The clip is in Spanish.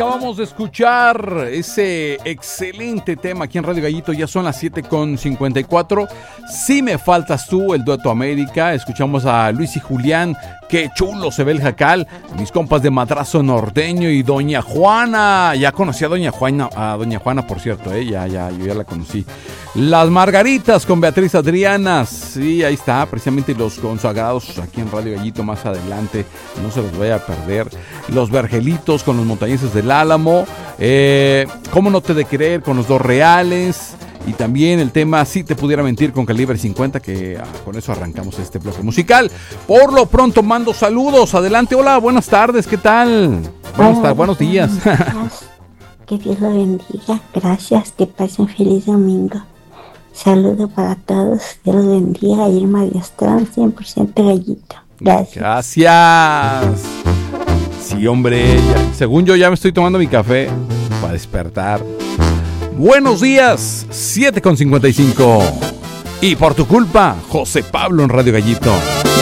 Acabamos de escuchar ese excelente tema aquí en Radio Gallito. Ya son las 7:54. Si me faltas tú, el dueto América. Escuchamos a Luis y Julián. Qué chulo se ve el jacal. Mis compas de Madrazo Norteño y Doña Juana. Ya conocí a Doña Juana, por cierto, yo ya la conocí. Las Margaritas con Beatriz Adriana. Sí, ahí está, precisamente los consagrados aquí en Radio Gallito más adelante. No se los vaya a perder. Los Vergelitos con los Montañeses del Álamo. ¿Cómo no te de creer? Con los Dos Reales. Y también el tema Si te pudiera mentir con Calibre 50, que con eso arrancamos este bloque musical. Por lo pronto mando saludos. Adelante, hola, buenas tardes, ¿qué tal? Buenos días. Que Dios lo bendiga. Gracias, que pasen feliz domingo. Saludo para todos. Dios los bendiga. Irma Diostrán, 100% Gallito. Gracias. Sí, hombre, según yo ya me estoy tomando mi café para despertar. Buenos días, 7:55. Y por tu culpa, José Pablo en Radio Gallito.